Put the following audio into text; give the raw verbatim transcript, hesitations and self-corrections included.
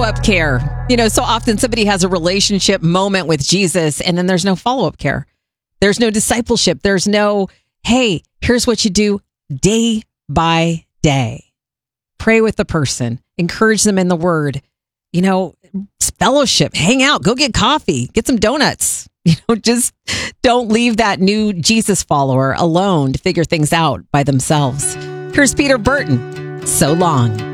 follow-up care. You know, so often somebody has a relationship moment with Jesus and then there's no follow-up care. There's no discipleship. There's no, hey, here's what you do day by day. Pray with the person. Encourage them in the word. You know, fellowship, hang out, go get coffee, get some donuts. You know, just don't leave that new Jesus follower alone to figure things out by themselves. Here's Peter Burton. So long.